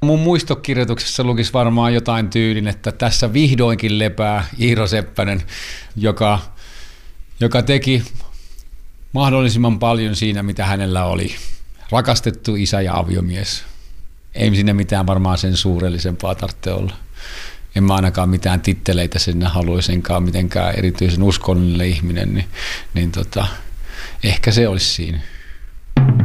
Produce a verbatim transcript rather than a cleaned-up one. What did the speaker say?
Mun muistokirjoituksessa lukisi varmaan jotain tyylin, että tässä vihdoinkin lepää Iiro Seppänen, joka, joka teki mahdollisimman paljon siinä, mitä hänellä oli. Rakastettu isä ja aviomies. Ei sinne mitään varmaan sen suurellisempaa tarvitse olla. En mä ainakaan mitään titteleitä sinne haluaisinkaan mitenkään erityisen uskonnollinen ihminen, niin, niin tota, ehkä se olisi siinä.